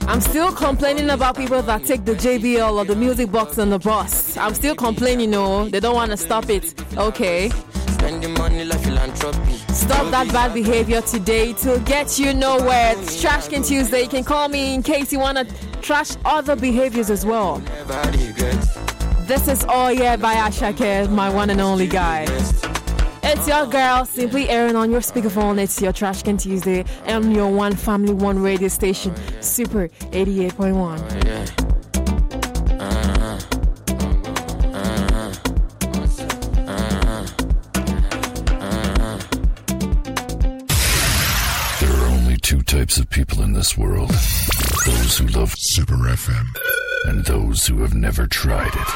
I'm still complaining about people that take the JBL or the music box on the bus. I'm still complaining, no. They don't want to stop it. Okay. Spending money like philanthropy. Stop that bad behavior today to get you nowhere. It's Trash Can Tuesday. You can call me in case you want to trash other behaviors as well. This is Oh Yeah by Ashake, my one and only guy. It's your girl, simply airing on your speakerphone. It's your Trash Can Tuesday on your one family, one radio station, Super 88.1. There are only two types of people in this world. Those who love Super FM and those who have never tried it.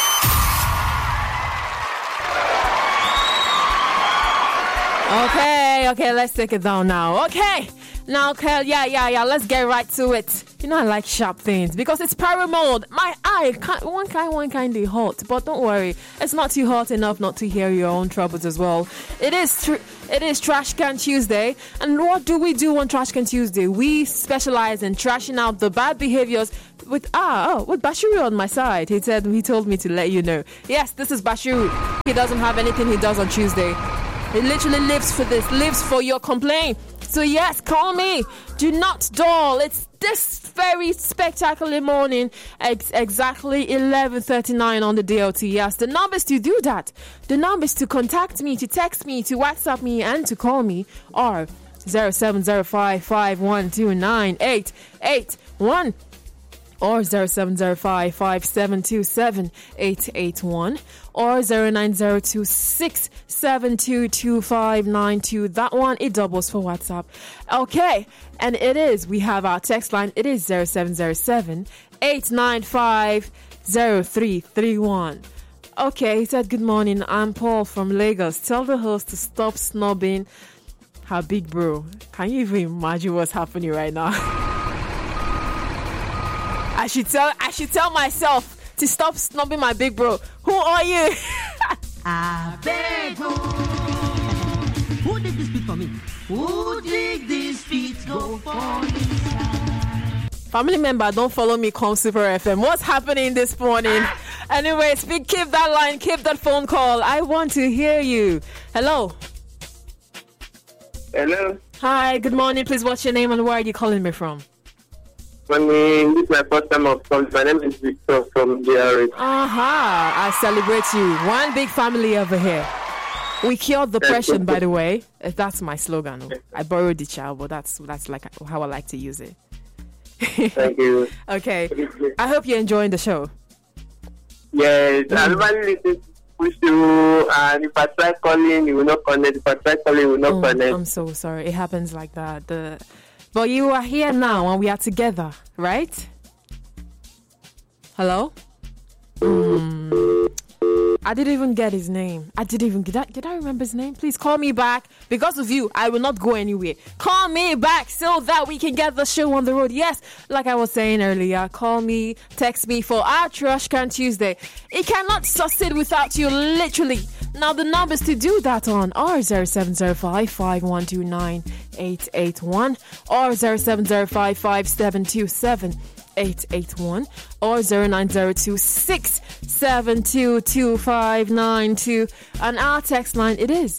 Okay, let's take it down now. Okay, let's get right to it. You know I like sharp things because it's power mode. My eye, one kind of hot, but don't worry, it's not too hot enough not to hear your own troubles as well. It is Trash Can Tuesday, and what do we do on Trash Can Tuesday? We specialize in trashing out the bad behaviors with Bashiru on my side. He told me to let you know. Yes, this is Bashiru. He doesn't have anything he does on Tuesday. He literally lives for this, lives for your complaint. So yes, call me. Do not dull. It's this very spectacular morning, exactly 11:39 on the DOT. Yes, the numbers to do that, the numbers to contact me, to text me, to WhatsApp me, and to call me are 0705512981 or 0705572781 or 090267222592. That one, it doubles for WhatsApp. Okay, and we have our text line. It is 0707-895-0331. Okay, he said, good morning, I'm Paul from Lagos. Tell the host to stop snubbing her big bro. Can you even imagine what's happening right now? I should tell myself to stop snubbing my big bro. Who are you? I beg you. Who did this beat for me? Who did this beat go for me? Family member, don't follow me, come Super FM. What's happening this morning? Anyways, keep that line, keep that phone call. I want to hear you. Hello. Hello. Hi, good morning. Please, what's your name and where are you calling me from? This is my first time of calling. My name is Victor from DRH. I celebrate you. One big family over here. We cured depression, by the way. That's my slogan. I borrowed the child, but that's like how I like to use it. Thank you. Okay. I hope you're enjoying the show. Yes, I normally listen to push you, and if I try calling, you will not connect. If I try calling, you will not connect. I'm so sorry. It happens like that. But you are here now and we are together, right? Hello? I didn't even get his name. Did I remember his name? Please call me back. Because of you, I will not go anywhere. Call me back so that we can get the show on the road. Yes, like I was saying earlier, call me, text me for our Trash Can Tuesday. It cannot succeed without you, literally. Now the numbers to do that on are 0705512981 or 0705572781 or 090267222592. And our text line, it is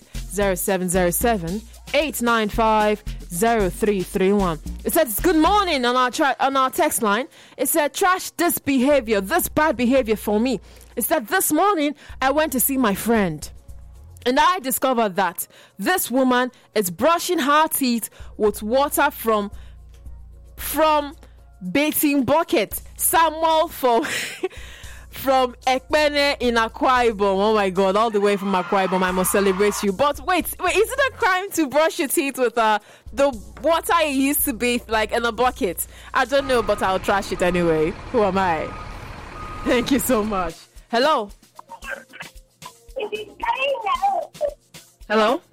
0707-895-0331. It says good morning on our text line. It said trash this behavior, this bad behavior for me. It said this morning I went to see my friend and I discovered that this woman is brushing her teeth with water from bathing bucket. Samuel from Ekpene in Akwa Ibom. Oh my God, all the way from Akwa Ibom. I must celebrate you. But wait, is it a crime to brush your teeth with the water you used to bathe like in a bucket? I don't know, but I'll trash it anyway. Who am I? Thank you so much. Hello? Hello?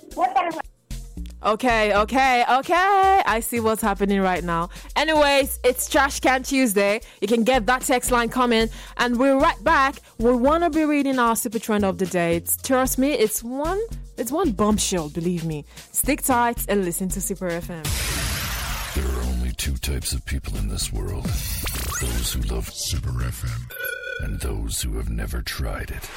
Okay. I see what's happening right now. Anyways, it's Trash Can Tuesday. You can get that text line coming, and we're right back. We want to be reading our super trend of the day. Trust me, it's one bombshell, believe me. Stick tight and listen to Super FM. There are only two types of people in this world. Those who love Super FM and those who have never tried it.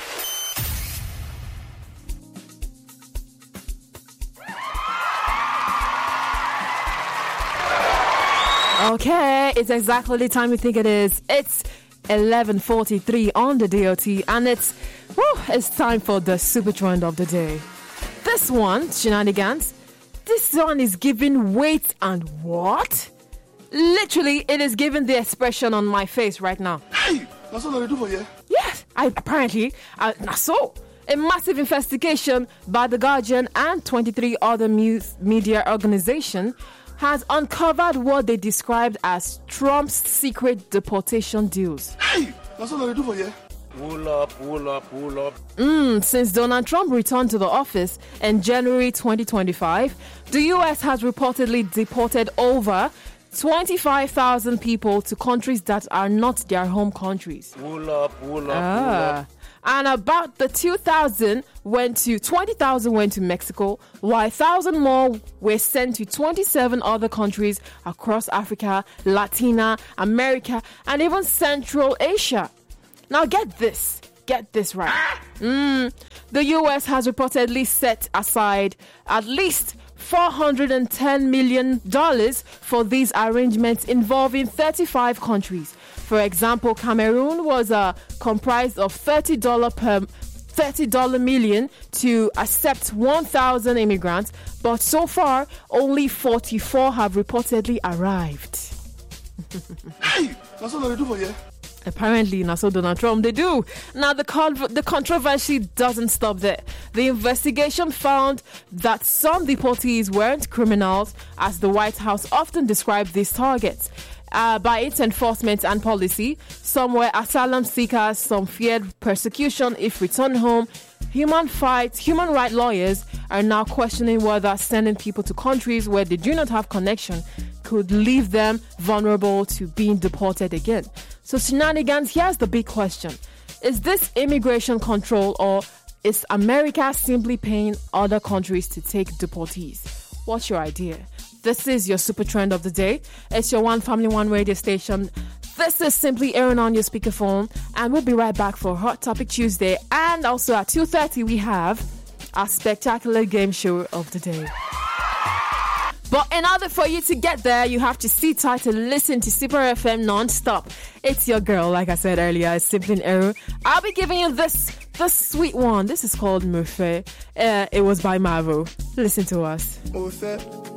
Okay, it's exactly the time we think it is. It's 11:43 on the DOT, and it's time for the super trend of the day. This one, shenanigans, this one is giving weight and what? Literally, it is giving the expression on my face right now. Hey, that's what I do for you. Yes, so. A massive investigation by The Guardian and 23 other media organizations has uncovered what they described as Trump's secret deportation deals. Hey, that's what I do for you. Pull up. Since Donald Trump returned to the office in January 2025, the U.S. has reportedly deported over 25,000 people to countries that are not their home countries. Pull up. And about the 20,000 went to Mexico, while 1,000 more were sent to 27 other countries across Africa, Latin America, and even Central Asia. Now get this right. The U.S. has reportedly set aside at least $410 million for these arrangements involving 35 countries. For example, Cameroon was comprised of $30 million to accept 1,000 immigrants, but so far only 44 have reportedly arrived. Hey, that's what I do for you. Apparently, now so Donald Trump, they do. Now, the controversy doesn't stop there. The investigation found that some deportees weren't criminals, as the White House often described these targets. By its enforcement and policy, some were asylum seekers, some feared persecution if returned home. Human rights lawyers are now questioning whether sending people to countries where they do not have connection could leave them vulnerable to being deported again. So shenanigans, here's the big question. Is this immigration control, or is America simply paying other countries to take deportees? What's your idea? This is your super trend of the day. It's your One Family, One Radio station. This is simply airing on your speakerphone, and we'll be right back for Hot Topic Tuesday. And also at 2:30, we have our spectacular game show of the day. But in order for you to get there, you have to sit tight and listen to Super FM non-stop. It's your girl, like I said earlier, it's Simply Error. I'll be giving you this sweet one. This is called Murphy. It was by Marvel. Listen to us. Murphy.